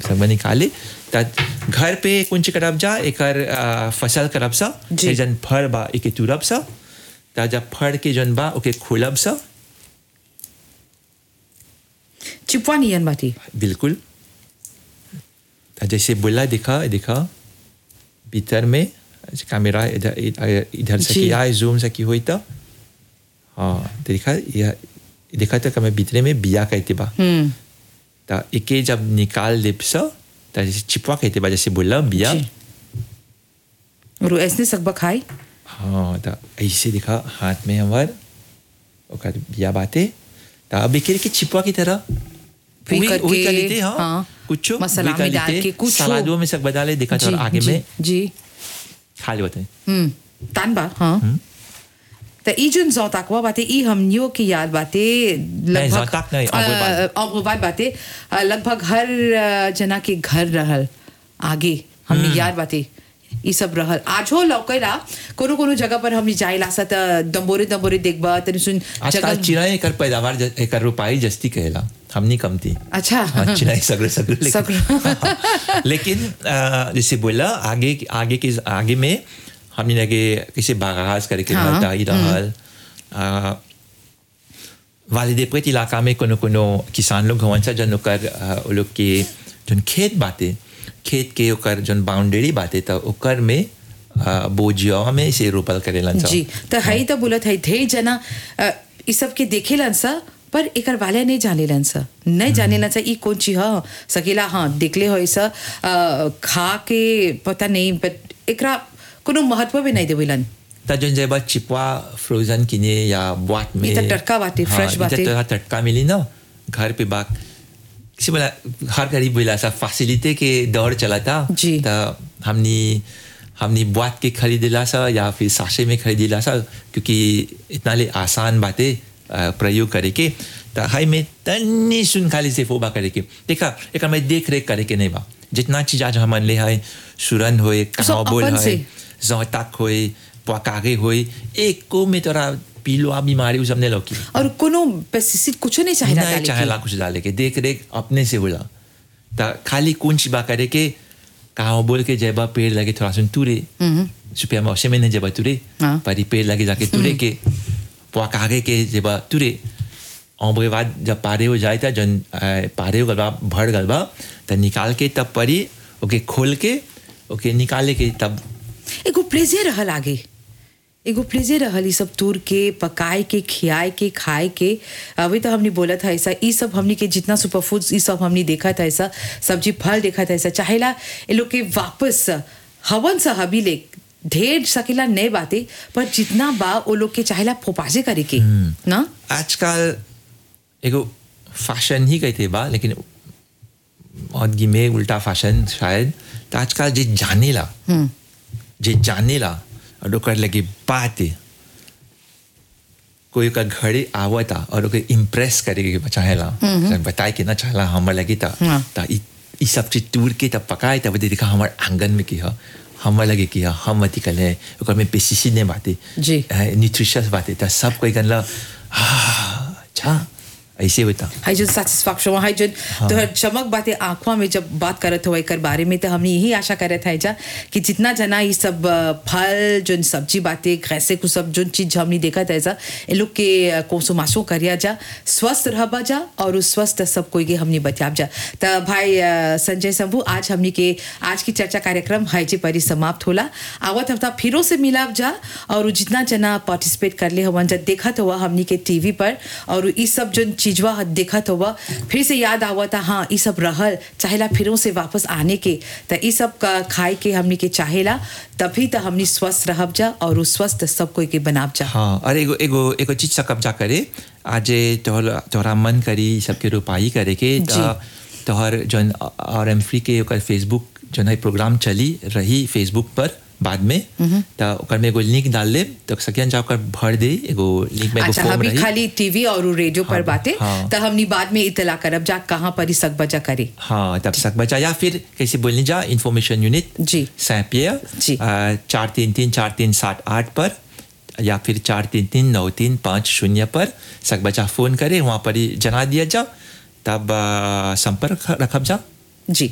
सब निकाले त घर पे कुंच करब जा एकर फसल करब सा जन फड़ बा एके तुरब सा त जब फड़ के जन बा ओके खोलब सा चिपवा नियन बाती बिल्कुल जैसे बोला देखा भीतर में कैमरा इधर से किया है जूम से की हुई तो हाँ देखा तो कम भीतर में बिया कहते बा तो एके जब निकाल ले सा तो जैसे चिपवा कहते बा जैसे बोला बिया और ऐसे सकबा खाई हाँ तो ऐसे देखा हाथ में हमार ओकर बिया बाते तो अब एके के चिपवा की तरह वही कर लेते हाँ कुछ मसाला में डाल के कुछ सलादों में सब बता ले देखा तो आगे में जी खा ले होते तान बा हाँ तो ई जोन जोताकवा बाते ई हमनियों की याद बाते लगभग अब बाते लगभग हर जना के घर रहल आगे हमने याद बाते ई सब रहल आज हो लौकेला कोनो जगह पर हम जाइला सा त दंबोरे देखबा तनी सुन आजकल चिराई एकर पैदावार एकर रुपाई जस्ती कहेला हमनी कमती अच्छा चिराई सगरे लेकिन जैसे बोला आगे में हमने लगे किसी बागास करके बताई रहल वालिदे प्रेत इलाका में कोनो किसान लोग हवन सा जन ओकर लोग के जन खेत बाते खेत के ओकर जन बाउंड्री बाते त ओकर में बोजिया में से रोपल करेलन सा जी त हई त बोलत है ढेर जना ई सब के देखेलन सा पर एकर वाले नहीं जानेलन सा नहीं जानेलन सा ई कौन चीज ह सकेला हाँ देखले हो ऐसा खा के पता नहीं बट एकरा कोनो महत्व भी नहीं देवेलन त जन जेबा चिपवा फ्रोजन किने या बॉट में त टटका बाटे फ्रेश बाटे तो टटका मिली ना घर पे बाक किसी बोला हर गरीब बोला सा फैसिलिटी के दौर चला था तो हमनी बॉट के खरीदेला सा या फिर साशे में खरीदेला सा क्योंकि इतना ले आसान बातें प्रयोग करे के तो हाई में तन्नी सुन खाली से फोबा करे के देखा एक मैं देख रेख करे के नहीं बा जितना चीज आज हमन ले है सुरन होए काबोल है जोताक होए पकागे होए एक को में तोरा पीलो बीमारी उस हमने लौकी और कोनो पेस्टिसाइड कुछ नहीं चाहेला कुछ डाले के देख रेख अपने से बोला ता खाली कौन सी बात करे के कहाँ बोल के जेबा पेड़ लगे थोड़ा सुन तुरे सुपिया मौसम में नहीं जेबा तुरे परी पेड़ लगे जाके तुरे के पकागे के जेबा तुरे और बाद जब पारे हो जाए था जन पारे हो गलबा भर गलबा तब निकाल के तब परी ओके खोल के ओके निकाले के तब एगो प्लेजर रहल आगे एगो प्लेजर रहल सब तूर के पकाए के खियाए के खाए के अभी तो हमने बोला था ऐसा ये सब हमने के जितना सुपर फूड्स ये सब हमने देखा था ऐसा सब्जी फल देखा था ऐसा चाहेला ये लोग के वापस हवन सा हबी ले ढेर सकेला नए बातें पर जितना बा वो लोग के चाहेला फोपाजे करे के ना आजकल एगो फैशन ही कहते बा लेकिन औदगी में उल्टा फैशन शायद तो आजकल जे जानेला और ओकर लगे बातें कोई का घरे आवता और ओके इम्प्रेस करे के चाहेला बताए के ना चाहला हमर लगे ता ई सब चीज टूर के तब पकाए तब देखा हमार आंगन में की हमर लगे कि हम मती कले ओकर में पेस्टिसाइड ने बातें जी न्यूट्रिशियस बातें ता सब कोई गनला अच्छा ऐसे होता हाई जो सेटिस्फैक्शन हाई जो तो चमक बातें आंखों में जब बात करत हो कर बारे में तो हमने यही आशा करे था जा कि जितना जना ये सब फल जो सब्जी बातें कैसे कुछ सब जो चीज हमने देखा था ऐसा ये लोग के कोसुमासो करिया जा स्वस्थ रह जा और उस स्वस्थ सब कोई के हमने बचाव जा तो भाई संजय शंभू आज हमने के आज की चर्चा कार्यक्रम हाई जी परी समाप्त होला आवत हफ्ता फिरों से मिलाव जा और जितना जना पार्टिसिपेट कर ले हवन जा देखा तो हुआ हमने के टीवी पर और ये सब जो चीजवा देखा तो वह फिर से याद आवा था हाँ ये सब रहल चाहेला फिरों से वापस आने के तो ये सब खाए के हमने के चाहेला तभी तो हमने स्वस्थ रह जा और उस स्वस्थ सब कोई के बनाब जा हाँ और एगो एगो एगो चीज से कब्जा करे आज तोहरा मन करी सबके रुपाई करे के तोहर जन और एम फ्री के फेसबुक जन है प्रोग्राम चली रही फेसबुक पर बाद में तो ओकर में एगो लिंक डाल ले तो सकियन जा ओकर भर दे एगो लिंक में एगो फॉर्म रही खाली टीवी और रेडियो पर बातें तो हमनी बाद में इतला करब जा कहां पर सक बजा करे हाँ तब सक बजा या फिर कैसे बोलने जा इन्फॉर्मेशन यूनिट जी सैपियर 433-4378 पर या फिर 433-9350 पर सक बजा फोन करे वहां पर जना दिया जा तब संपर्क रखब जा